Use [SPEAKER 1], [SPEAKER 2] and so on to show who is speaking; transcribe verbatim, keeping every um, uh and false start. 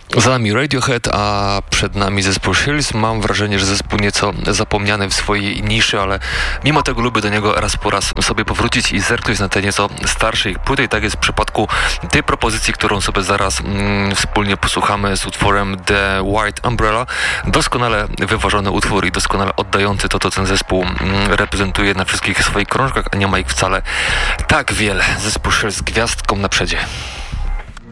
[SPEAKER 1] Za nami Radiohead, a przed nami zespół Shills. Mam wrażenie, że zespół nieco zapomniany w swojej niszy, ale mimo tego lubię do niego raz po raz sobie powrócić i zerknąć na te nieco starsze ich płyty. I tak jest w przypadku tej propozycji, którą sobie zaraz mm, wspólnie posłuchamy z utworem The White Umbrella. Doskonale wyważony utwór i doskonale oddający to, co ten zespół mm, reprezentuje na wszystkich swoich krążkach, a nie ma ich wcale tak wiele. Zespół Shills z gwiazdką na przedzie.